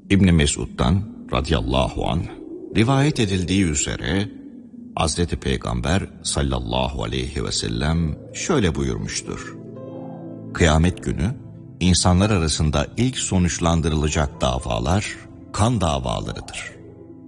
İbn Mesud'dan radıyallahu anh rivayet edildiği üzere Hazreti Peygamber sallallahu aleyhi ve sellem şöyle buyurmuştur. Kıyamet günü insanlar arasında ilk sonuçlandırılacak davalar kan davalarıdır.